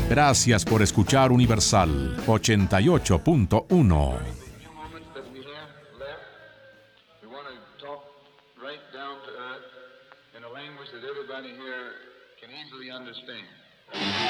Gracias por escuchar Universal 88.1. In a language that everybody here can easily understand.